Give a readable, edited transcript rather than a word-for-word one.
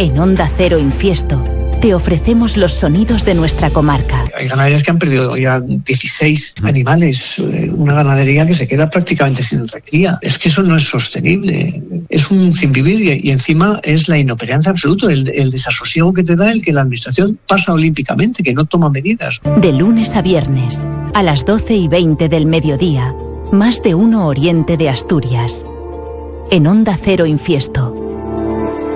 En Onda Cero Infiesto te ofrecemos los sonidos de nuestra comarca. Hay ganaderías que han perdido ya 16 animales, una ganadería que se queda prácticamente sin recría. Es que eso no es sostenible, es un sin vivir y encima es la inoperancia absoluta, el desasosiego que te da el que la administración pasa olímpicamente, que no toma medidas. De lunes a viernes, a las 12:20 del mediodía, Más de Uno Oriente de Asturias. En Onda Cero Infiesto.